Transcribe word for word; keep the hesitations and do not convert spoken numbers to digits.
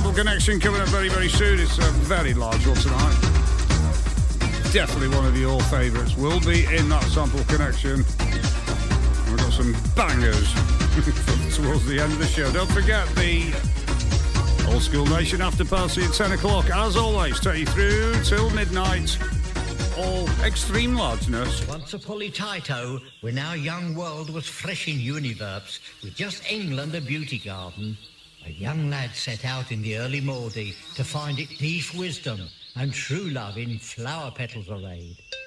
Sample Connection coming up very, very soon. It's a very large one tonight. Definitely one of your favourites will be in that Sample Connection. We've got some bangers towards the end of the show. Don't forget the Old School Nation after party at ten o'clock. As always, take you through till midnight. All extreme largeness. Once a polytaito, when our young world was fresh in univerbs, with just England a beauty garden, a young lad set out in the early Maudie to find it deep wisdom and true love in flower petals arrayed.